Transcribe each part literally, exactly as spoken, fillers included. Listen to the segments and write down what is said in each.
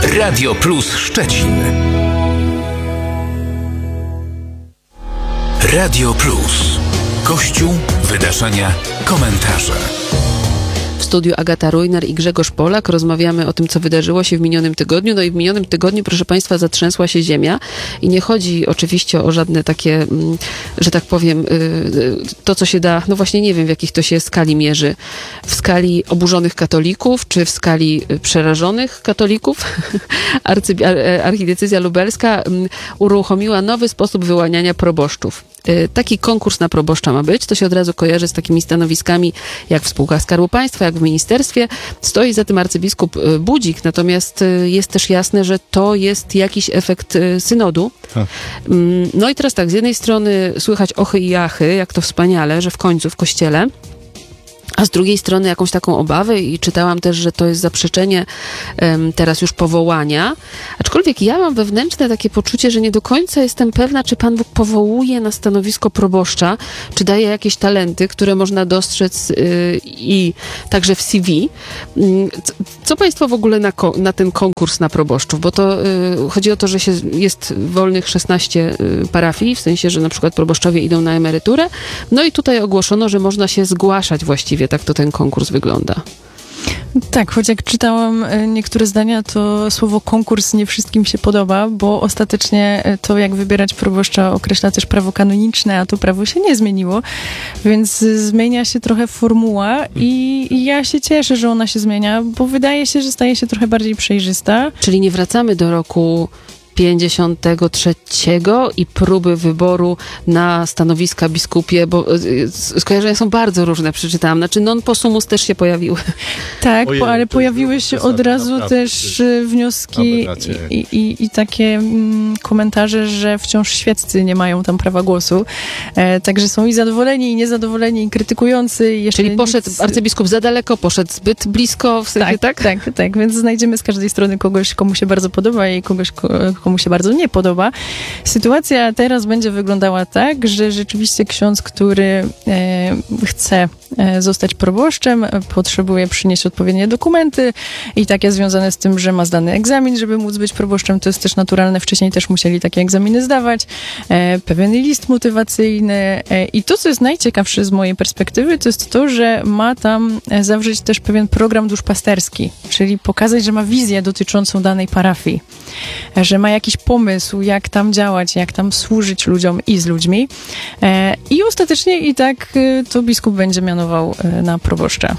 Radio Plus Szczecin. Radio Plus. Kościół, wydarzenia, komentarze. W studiu Agata Rujnar i Grzegorz Polak rozmawiamy o tym, co wydarzyło się w minionym tygodniu. No i w minionym tygodniu, proszę Państwa, zatrzęsła się ziemia i nie chodzi oczywiście o żadne takie, że tak powiem, to, co się da, no właśnie nie wiem, w jakich to się skali mierzy. W skali oburzonych katolików, czy w skali przerażonych katolików. Arcybi- Archidiecezja lubelska uruchomiła nowy sposób wyłaniania proboszczów. Taki konkurs na proboszcza ma być. To się od razu kojarzy z takimi stanowiskami jak w spółkach Skarbu Państwa, jak w ministerstwie. Stoi za tym arcybiskup Budzik, natomiast jest też jasne, że to jest jakiś efekt synodu. Ha. No i teraz tak, z jednej strony słychać ochy i jachy, jak to wspaniale, że w końcu w kościele, a z drugiej strony jakąś taką obawę i czytałam też, że to jest zaprzeczenie um, teraz już powołania. Aczkolwiek ja mam wewnętrzne takie poczucie, że nie do końca jestem pewna, czy Pan Bóg powołuje na stanowisko proboszcza, czy daje jakieś talenty, które można dostrzec yy, i także w C V. Yy, co, co Państwo w ogóle na, ko- na ten konkurs na proboszczów? Bo to yy, chodzi o to, że się jest wolnych szesnaście yy, parafii, w sensie, że na przykład proboszczowie idą na emeryturę. No i tutaj ogłoszono, że można się zgłaszać właściwie. Tak to ten konkurs wygląda. Tak, choć jak czytałam niektóre zdania, to słowo konkurs nie wszystkim się podoba, bo ostatecznie to, jak wybierać proboszcza, określa też prawo kanoniczne, a to prawo się nie zmieniło, więc zmienia się trochę formuła i ja się cieszę, że ona się zmienia, bo wydaje się, że staje się trochę bardziej przejrzysta. Czyli nie wracamy do roku pięćdziesiątego trzeciego i próby wyboru na stanowiska biskupie, bo skojarzenia są bardzo różne, przeczytałam. Znaczy non possumus też się pojawiły. Tak, Ojej, ale pojawiły się od razu naprawdę, też wnioski i, i, i takie mm, komentarze, że wciąż świeccy nie mają tam prawa głosu. E, także są i zadowoleni, i niezadowoleni, i krytykujący. I jeszcze Czyli poszedł nic... arcybiskup za daleko, poszedł zbyt blisko, w sensie tak? Tak, tak, tak. Więc znajdziemy z każdej strony kogoś, komu się bardzo podoba i kogoś, komu się bardzo nie podoba. Sytuacja teraz będzie wyglądała tak, że rzeczywiście ksiądz, który e, chce e, zostać proboszczem, potrzebuje przynieść odpowiednie dokumenty i takie związane z tym, że ma zdany egzamin, żeby móc być proboszczem. To jest też naturalne. Wcześniej też musieli takie egzaminy zdawać. E, pewien list motywacyjny e, i to, co jest najciekawsze z mojej perspektywy, to jest to, że ma tam zawrzeć też pewien program duszpasterski, czyli pokazać, że ma wizję dotyczącą danej parafii, że ma jakiś pomysł, jak tam działać, jak tam służyć ludziom i z ludźmi. E, I ostatecznie i tak e, to biskup będzie mianował e, na proboszcza.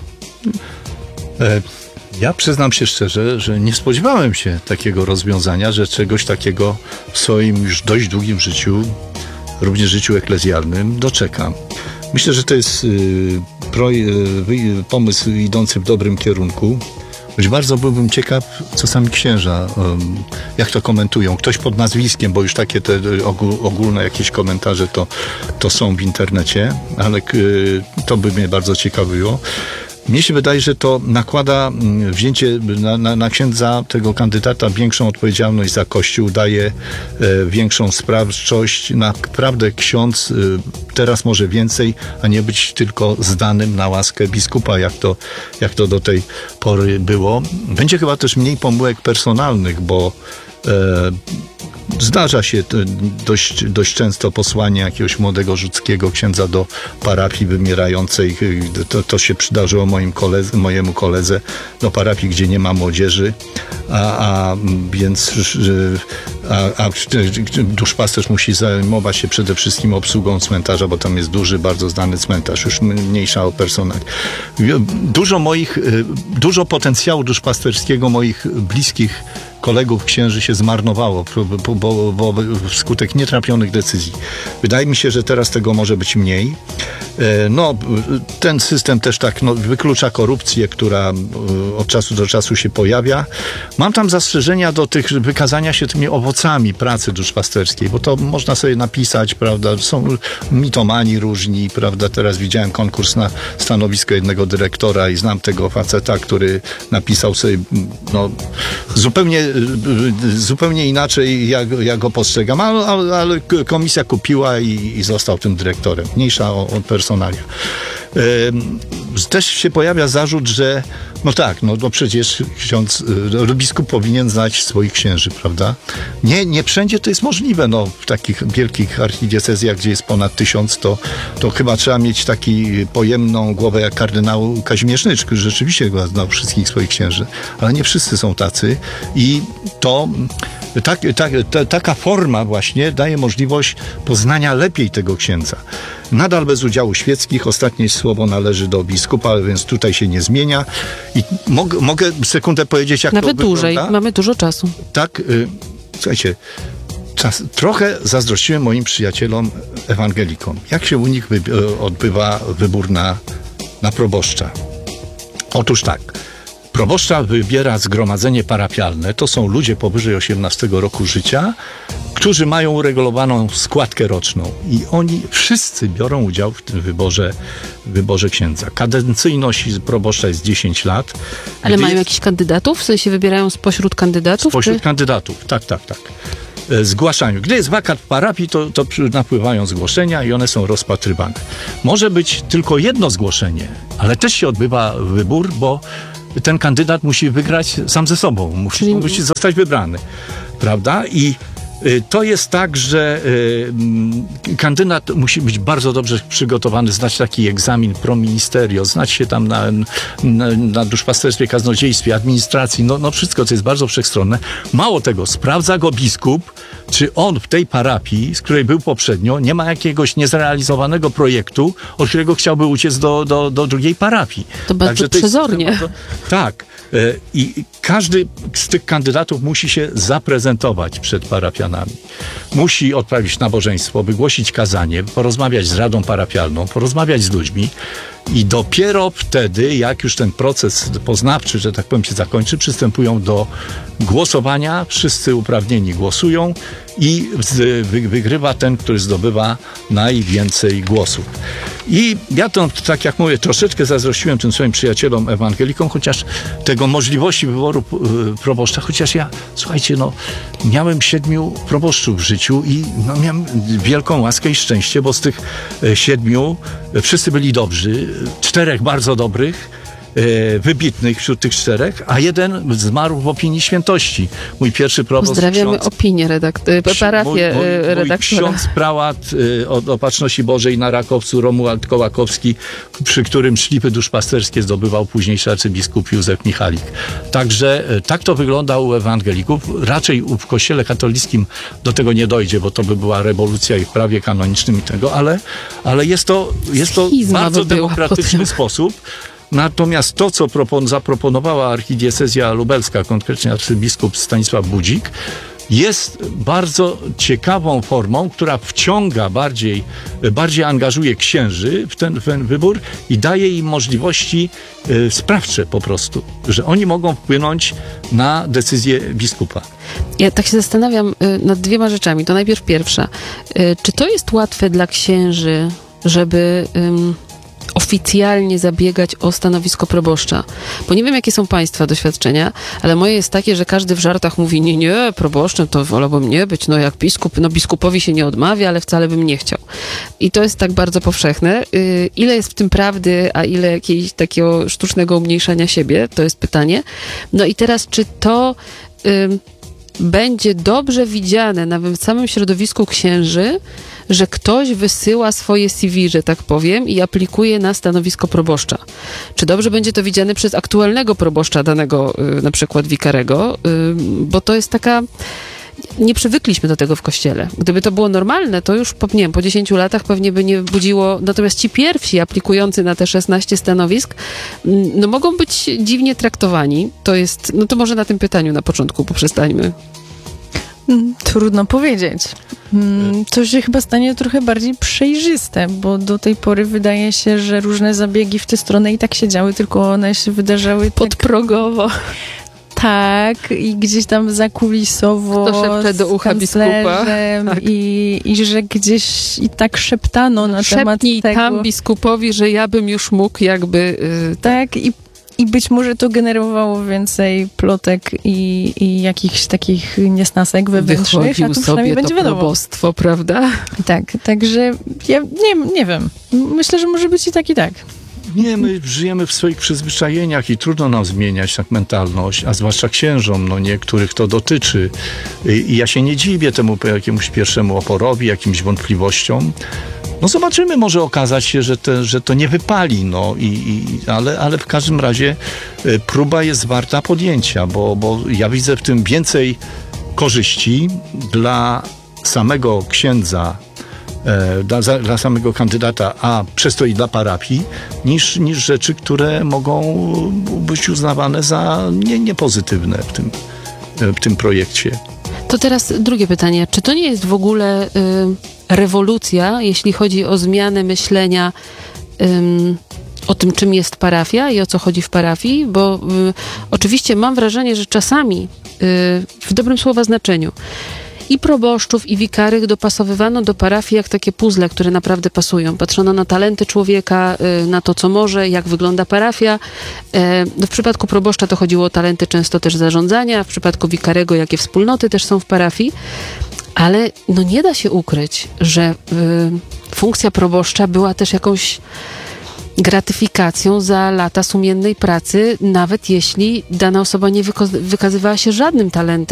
E, ja przyznam się szczerze, że nie spodziewałem się takiego rozwiązania, że czegoś takiego w swoim już dość długim życiu, również życiu eklezjalnym, doczekam. Myślę, że to jest y, pro, y, pomysł idący w dobrym kierunku. Choć bardzo byłbym ciekaw, co sami księża, um, jak to komentują. Ktoś pod nazwiskiem, bo już takie te ogólne jakieś komentarze to, to są w internecie, ale y, to by mnie bardzo ciekawiło. Mnie się wydaje, że to nakłada wzięcie na, na, na księdza, tego kandydata, większą odpowiedzialność za Kościół, daje e, większą sprawczość. Naprawdę ksiądz e, teraz może więcej, a nie być tylko zdanym na łaskę biskupa, jak to, jak to do tej pory było. Będzie chyba też mniej pomyłek personalnych, bo e, zdarza się dość, dość często posłanie jakiegoś młodego rzuckiego księdza do parafii wymierającej. To, to się przydarzyło moim koledze, mojemu koledze do parafii, gdzie nie ma młodzieży, a, a więc a, a duszpasterz musi zajmować się przede wszystkim obsługą cmentarza, bo tam jest duży, bardzo znany cmentarz, już mniejsza o personel. Dużo moich, dużo potencjału duszpasterskiego moich bliskich kolegów księży się zmarnowało, bo, bo, bo wskutek nietrafionych decyzji. Wydaje mi się, że teraz tego może być mniej. No, ten system też tak no, wyklucza korupcję, która od czasu do czasu się pojawia. Mam tam zastrzeżenia do tych wykazania się tymi owocami pracy duszpasterskiej, bo to można sobie napisać, prawda, są mitomani różni, prawda, teraz widziałem konkurs na stanowisko jednego dyrektora i znam tego faceta, który napisał sobie, no, zupełnie zupełnie inaczej, jak, jak go postrzegam, ale, ale, ale komisja kupiła i, i został tym dyrektorem. Mniejsza o, o personalia. E, też się pojawia zarzut, że no tak, no, no przecież ksiądz, e, biskup powinien znać swoich księży, prawda? Nie, nie wszędzie to jest możliwe, no w takich wielkich archidiecezjach, gdzie jest ponad tysiąc, to, to chyba trzeba mieć taki pojemną głowę jak kardynał Kazimierz Nycz, który rzeczywiście chyba znał wszystkich swoich księży, ale nie wszyscy są tacy i to tak, tak, ta, taka forma właśnie daje możliwość poznania lepiej tego księdza. Nadal bez udziału świeckich, ostatnie słowo należy do biskupa, więc tutaj się nie zmienia. I mogę, mogę sekundę powiedzieć, jak Nawet to dłużej, wygląda? mamy dużo czasu. Tak, y, słuchajcie, czas, trochę zazdrościłem moim przyjacielom ewangelikom. Jak się u nich wy, odbywa wybór na, na proboszcza? Otóż tak. Proboszcza wybiera zgromadzenie parafialne. To są ludzie powyżej osiemnastego roku życia, którzy mają uregulowaną składkę roczną. I oni wszyscy biorą udział w tym wyborze, wyborze księdza. Kadencyjność proboszcza jest dziesięć lat. Ale Gdy mają jest- jakichś kandydatów? W sensie wybierają spośród kandydatów? Spośród czy... kandydatów, tak, tak, tak. E, Zgłaszają. Gdy jest wakat w parafii, to, to przy- napływają zgłoszenia i one są rozpatrywane. Może być tylko jedno zgłoszenie, ale też się odbywa wybór, bo ten kandydat musi wygrać sam ze sobą, musi, Czyli- musi zostać wybrany, prawda? I y, to jest tak, że y, mm, kandydat musi być bardzo dobrze przygotowany, zdać taki egzamin pro ministerio, znać się tam na, na, na duszpasterstwie, kaznodziejstwie, administracji, no, no wszystko, to jest bardzo wszechstronne. Mało tego, sprawdza go biskup, czy on w tej parafii, z której był poprzednio, nie ma jakiegoś niezrealizowanego projektu, od którego chciałby uciec do, do, do drugiej parafii. To bardzo Także to jest przezornie. bardzo- tak. E, I każdy z tych kandydatów musi się zaprezentować przed parafianami. Musi odprawić nabożeństwo, wygłosić kazanie, porozmawiać z radą parafialną, porozmawiać z ludźmi i dopiero wtedy, jak już ten proces poznawczy, że tak powiem, się zakończy, przystępują do głosowania. Wszyscy uprawnieni głosują i z- wy- wygrywa ten, który zdobywa najwięcej głosów. I ja to, tak jak mówię, troszeczkę zazdrościłem tym swoim przyjacielom ewangelikom, chociaż tego możliwości wyboru y, proboszcza, chociaż ja, słuchajcie, no, miałem siedmiu proboszczów w życiu i no, miałem wielką łaskę i szczęście, bo z tych e, siedmiu e, wszyscy byli dobrzy, czterech bardzo dobrych, e, wybitnych wśród tych czterech, a jeden zmarł w opinii świętości. Mój pierwszy proboszcz, Pozdrawiamy ksiądz- opinię redakt- parafię Mój, mój, mój redaktora. ksiądz prałat y, od Opatrzności Bożej na Rakowcu, Romuald Kołakowski, przy którym szlify duszpasterskie zdobywał późniejszy arcybiskup Józef Michalik. Także y, tak to wygląda u ewangelików. Raczej u- w kościele katolickim do tego nie dojdzie, bo to by była rewolucja i w prawie kanonicznym i tego, ale, ale jest to, jest to Schizma bardzo by była demokratyczny potem. sposób. Natomiast to, co propon- zaproponowała archidiecezja lubelska, konkretnie arcybiskup Stanisław Budzik, jest bardzo ciekawą formą, która wciąga bardziej, bardziej angażuje księży w ten, w ten wybór i daje im możliwości e, sprawcze po prostu, że oni mogą wpłynąć na decyzję biskupa. Ja tak się zastanawiam y, nad dwiema rzeczami. To najpierw pierwsza. Y, Czy to jest łatwe dla księży, żeby ym, oficjalnie zabiegać o stanowisko proboszcza? Bo nie wiem, jakie są państwa doświadczenia, ale moje jest takie, że każdy w żartach mówi, nie, nie, proboszczem to wolałbym nie być, no jak biskup, no biskupowi się nie odmawia, ale wcale bym nie chciał. I to jest tak bardzo powszechne. Y, Ile jest w tym prawdy, a ile jakiegoś takiego sztucznego umniejszania siebie? To jest pytanie. No i teraz, czy to ym, będzie dobrze widziane nawet w samym środowisku księży, że ktoś wysyła swoje C V, że tak powiem, i aplikuje na stanowisko proboszcza. Czy dobrze będzie to widziane przez aktualnego proboszcza danego, y, na przykład wikarego, y, bo to jest taka... Nie przywykliśmy do tego w kościele. Gdyby to było normalne, to już po, nie wiem, po dziesięciu latach pewnie by nie budziło... Natomiast ci pierwsi aplikujący na te szesnaście stanowisk, mm, no mogą być dziwnie traktowani. To jest... No to może na tym pytaniu na początku poprzestańmy. Mm, Trudno powiedzieć. Mm, To się chyba stanie trochę bardziej przejrzyste, bo do tej pory wydaje się, że różne zabiegi w tę stronę i tak się działy, tylko one się wydarzały tak, Podprogowo. tak i gdzieś tam zakulisowo Kto szepcze do z ucha biskupa. kanclerzem Tak. i, i że gdzieś i tak szeptano na temat Szepnij tego. tam biskupowi, że ja bym już mógł jakby... y, Tak, i, i być może to generowało więcej plotek i, i jakichś takich niesnasek wewnętrznych, a wychodził tu sobie przynajmniej to będzie wiadomo. probostwo, prawda? Tak, także ja nie, nie wiem. Myślę, że może być i tak, i tak. Nie, my żyjemy w swoich przyzwyczajeniach i trudno nam zmieniać tak mentalność, a zwłaszcza księżom, no niektórych to dotyczy. I, i ja się nie dziwię temu jakiemuś pierwszemu oporowi, jakimś wątpliwościom. No zobaczymy, może okazać się, że, te, że to nie wypali, no, i, i, ale, ale w każdym razie y, próba jest warta podjęcia, bo, bo ja widzę w tym więcej korzyści dla samego księdza, e, dla, za, dla samego kandydata, a przez to i dla parafii, niż, niż rzeczy, które mogą być uznawane za nie, niepozytywne w tym, w tym projekcie. To teraz drugie pytanie. Czy to nie jest w ogóle y, rewolucja, jeśli chodzi o zmianę myślenia ym, o tym, czym jest parafia i o co chodzi w parafii? Bo y, oczywiście mam wrażenie, że czasami y, w dobrym słowa znaczeniu i proboszczów, i wikarych dopasowywano do parafii jak takie puzzle, które naprawdę pasują. Patrzono na talenty człowieka, y, na to, co może, jak wygląda parafia. E, no w przypadku proboszcza to chodziło o talenty często też zarządzania, w przypadku wikarego, jakie wspólnoty też są w parafii. Ale no nie da się ukryć, że y, funkcja proboszcza była też jakąś gratyfikacją za lata sumiennej pracy, nawet jeśli dana osoba nie wyko- wykazywała się żadnym talentem